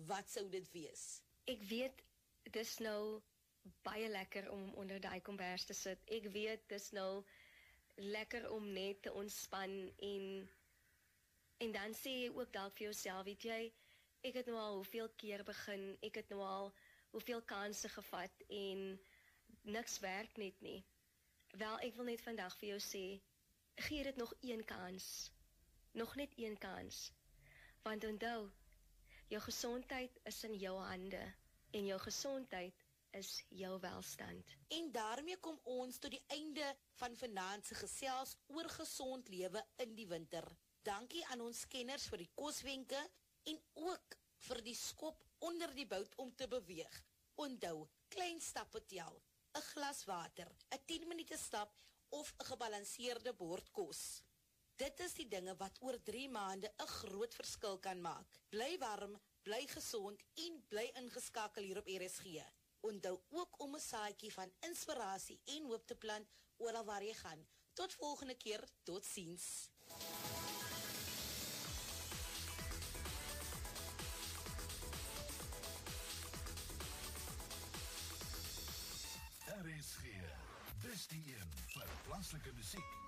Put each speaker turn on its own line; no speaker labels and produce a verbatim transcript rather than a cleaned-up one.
wat sou dit wees?
Ek weet, dis nou baie lekker om onder daai kombers te sit. Ek weet, dis nou lekker om net te ontspan en en dan sê jy ook dalk vir jouself, weet jy, ek het nou al hoeveel keer begin, ek het nou al hoeveel kansse gevat en niks werk net nie. Wel, ek wil net vandag vir jou sê, gee dit nog een kans. Nog net een kans. Want onthou, jou gesondheid is in jou hande en jou gesondheid is jou welstand.
En daarmee kom ons tot die einde van vanaand se gesels oor gesond lewe in die winter. Dankie aan ons kenners vir die koswenke en ook vir die skop onder die bout om te beweeg. Onthou, klein stappe tel, 'n glas water, 'n tien minute stap of 'n gebalanseerde bord kos. Dit is die dinge wat oor drie maande 'n groot verskil kan maak. Bly warm, bly gesond en bly ingeskakel hier op R S G. Onthou ook om 'n saadjie van inspirasie en hoop te plant oral waar jy gaan. Tot volgende keer, tot ziens.
R S G, dis die een vir plaaslike musiek